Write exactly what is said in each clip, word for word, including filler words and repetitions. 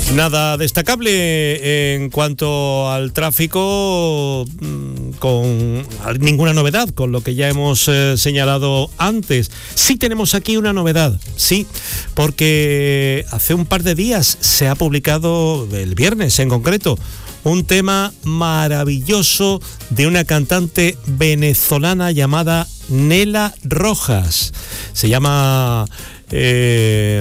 Nada destacable en cuanto al tráfico, con ninguna novedad con lo que ya hemos eh, señalado antes. Sí tenemos aquí una novedad, sí, porque hace un par de días se ha publicado, el viernes en concreto, un tema maravilloso de una cantante venezolana llamada Nela Rojas. Se llama... Eh,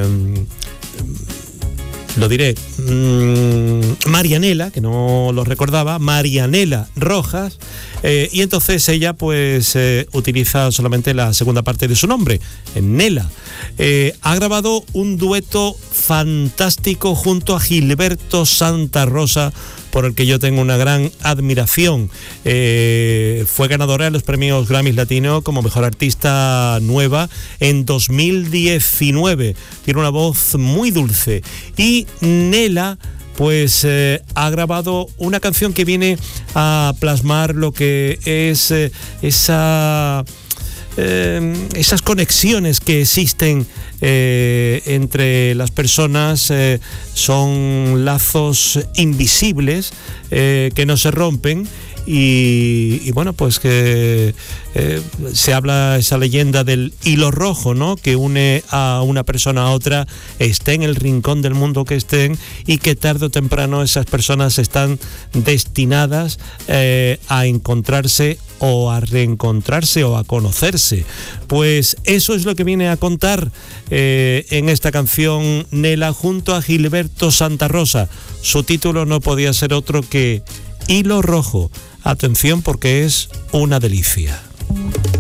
lo diré, mmm, Marianela, que no lo recordaba, Marianela Rojas, eh, y entonces ella pues eh, utiliza solamente la segunda parte de su nombre, Nela. Eh, ha grabado un dueto fantástico junto a Gilberto Santa Rosa, por el que yo tengo una gran admiración. Eh, fue ganadora de los premios Grammys Latino como Mejor Artista Nueva en dos mil diecinueve. Tiene una voz muy dulce. Y Nela pues eh, ha grabado una canción que viene a plasmar lo que es eh, esa... Eh, esas conexiones que existen eh, entre las personas, eh, son lazos invisibles eh, que no se rompen. Y, y bueno, pues que eh, se habla esa leyenda del hilo rojo, ¿no?, que une a una persona a otra, esté en el rincón del mundo que estén, y que tarde o temprano esas personas están destinadas eh, a encontrarse o a reencontrarse o a conocerse. Pues eso es lo que viene a contar eh, en esta canción Nela junto a Gilberto Santa Rosa. Su título no podía ser otro que Hilo Rojo. Atención, porque es una delicia.